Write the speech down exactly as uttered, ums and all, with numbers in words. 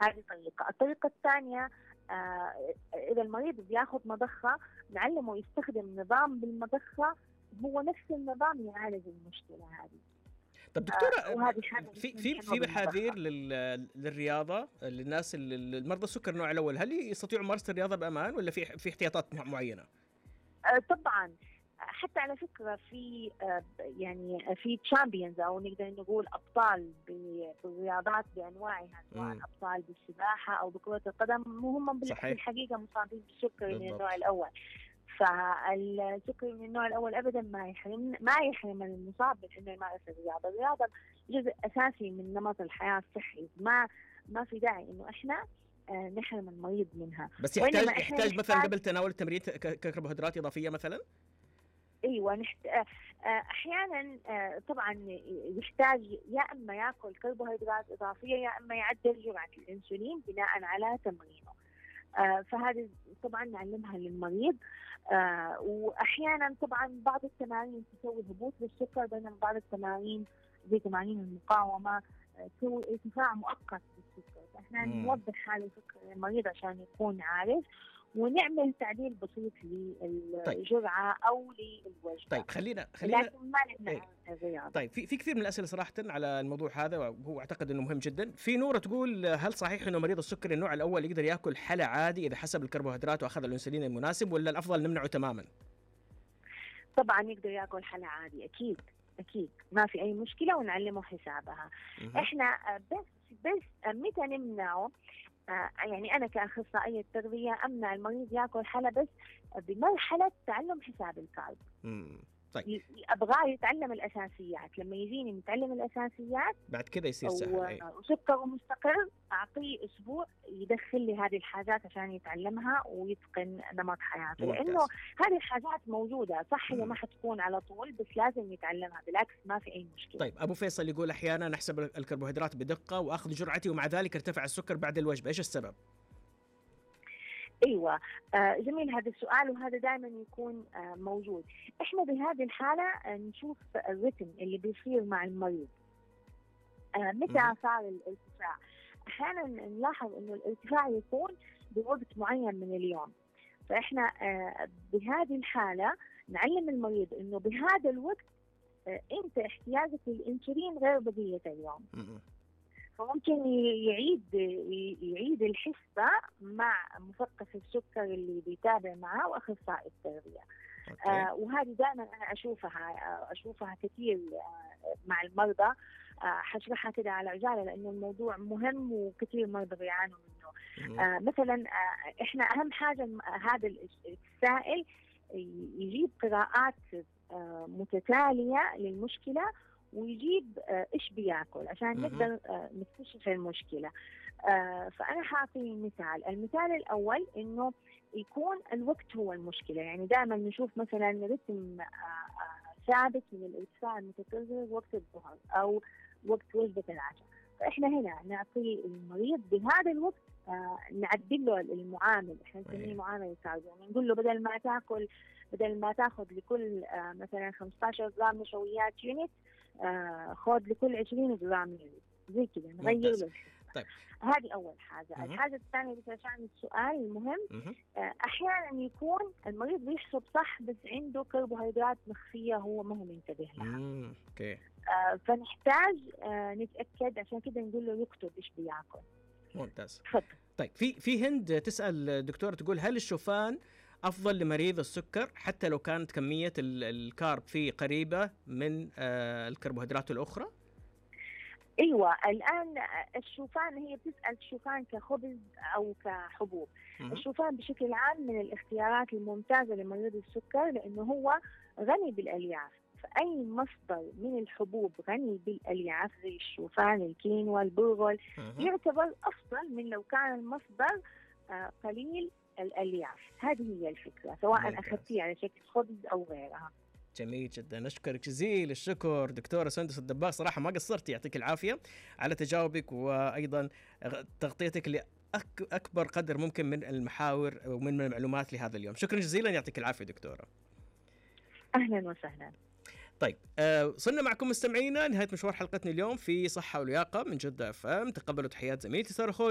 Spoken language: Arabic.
هذه طريقة. الطريقة الثانية آه إذا المريض بياخذ مضخة نعلمه يستخدم نظام بالمضخة هو نفس النظام يعالج المشكلة هذه. طب دكتورة آه في في في محاذير للرياضة للناس المرضى السكر النوع الأول، هل يستطيعوا ممارسة الرياضة بأمان ولا في في احتياطات معينة؟ آه طبعا، حتى على فكرة في آه يعني في تشامبيونز أو نقدر نقول أبطال بالرياضات بأنواعها، سواء أبطال بالسباحة أو بكرة القدم، هم بالحقيقة مصابين بالسكري من النوع الأول. فالسكري من النوع الأول أبدا ما يحرم ما يحرم المصاب من إنه يمارس الرياضة. الرياضة جزء أساسي من نمط الحياة الصحي، ما ما في داعي إنه إحنا آه نحرم المريض منها. بس يحتاج يحتاج مثلا قبل تناول التمرين كربوهيدرات إضافية مثلا؟ ايوه نحت... احيانا طبعا يحتاج يا اما ياكل كربوهيدرات اضافيه يا اما يعدل جرعه الانسولين بناء على تمرينه. فهذه طبعا نعلمها للمريض. واحيانا طبعا بعض التمارين تسوي هبوط للسكر، بينما بعض التمارين زي تمارين المقاومه تسوي ارتفاع مؤقت للسكر. فاحنا نوضح هذا الفكره للمريض عشان يكون عارف، ونعمل تعديل بسيط للجرعة طيب. أو للوجبة. طيب خلينا خلينا لكن ما نمنع الرياضة. طيب في في كثير من الأسئلة صراحة على الموضوع هذا، وهو أعتقد إنه مهم جدا. في نورة تقول هل صحيح إنه مريض السكر النوع الأول يقدر يأكل حلا عادي إذا حسب الكربوهيدرات وأخذ الأنسولين المناسب، ولا الأفضل نمنعه تماما؟ طبعا يقدر يأكل حلا عادي، أكيد أكيد ما في أي مشكلة، ونعلمه حسابها. م- إحنا بس بس متى نمنعه؟ آه يعني أنا كأخصائية تغذية أمنع المريض يأكل حلا بس بمرحلة تعلم حساب الكارب. طيب. أبغاه يتعلم الأساسيات، لما يجيني نتعلم الأساسيات بعد كده يصير سهل. وسكره مستقر أعطيه أسبوع يدخل لي هذه الحاجات عشان يتعلمها ويتقن نمط حياته. ممتاز. لأنه هذه الحاجات موجودة صح، هي ما حتكون على طول بس لازم يتعلمها، بالعكس ما في أي مشكلة. طيب أبو فيصل يقول أحيانا نحسب الكربوهيدرات بدقة وأخذ جرعتي ومع ذلك ارتفع السكر بعد الوجبة، إيش السبب؟ ايوه آه جميل هذا السؤال، وهذا دائما يكون آه موجود. احنا بهذه الحاله آه نشوف الرتم اللي بيصير مع المريض. آه متى صار الارتفاع؟ احيانا نلاحظ انه الارتفاع يكون بوقت معين من اليوم، فاحنا آه بهذه الحاله نعلم المريض انه بهذا الوقت آه انت احتياجك للانسولين غير بقيه اليوم. فممكن يعيد يعيد الحسبة مع مثقف السكر اللي بيتابع معه وأخصائي التغذية. آه وهذه دائما أنا أشوفها أشوفها كثير آه مع المرضى. آه حشرحها كده على عجالة لأنه الموضوع مهم وكثير مرضى بيعانوا منه. آه مثلا آه إحنا أهم حاجة هذا السائل يجيب قراءات آه متتالية للمشكلة، ويجيب إيش بياكل عشان نقدر نكتشف المشكلة. فأنا حاعطي مثال. المثال الأول إنه يكون الوقت هو المشكلة، يعني دائما نشوف مثلا رتم ثابت من الارتفاع المتكرر وقت الظهر أو وقت وجبة العشاء، فإحنا هنا نعطي المريض بهذا الوقت نعدل له المعامل، إحنا نسميه معامل الكارب. يعني نقول له بدل ما تاكل بدل ما تاخذ لكل مثلا خمسة عشر جرام نشويات يونت، آه خذ لكل عشرين جرام يونت، زي كذا نغير له. طيب هذه أول حاجة. مم. الحاجة الثانية بس عشان السؤال المهم، آه أحيانا يكون المريض بيحسب صح بس عنده كربوهيدرات مخفية هو ما هو منتبه لها. أوكي. آه فنحتاج آه نتأكد، عشان كده نقول له يكتب إيش بياكل. ممتاز. فضل. طيب في في هند تسأل دكتورة تقول هل الشوفان أفضل لمريض السكر حتى لو كانت كمية الكارب فيه قريبة من الكربوهيدرات الأخرى؟ ايوه الان الشوفان، هي بتسال الشوفان كخبز او كحبوب. م- الشوفان بشكل عام من الاختيارات الممتازه لمريض السكر لانه هو غني بالالياف، فاي مصدر من الحبوب غني بالالياف زي الشوفان، الكينوا، البرغل يعتبر افضل من لو كان المصدر آه قليل الالياف. هذه هي الفكره، سواء اخذتيه على شكل خبز او غيرها. جميل جدا، أشكرك جزيل الشكر دكتورة سندس الدباغ، صراحة ما قصرت، يعطيك العافية على تجاوبك وأيضا تغطيتك لأكبر قدر ممكن من المحاور ومن المعلومات لهذا اليوم. شكرا جزيلا، يعطيك العافية دكتورة. أهلا وسهلا. طيب آه صرنا معكم مستمعينا نهاية مشوار حلقتنا اليوم في صحة ولياقة من جدة اف ام. تقبلوا تحيات زميلتي سارة خوي.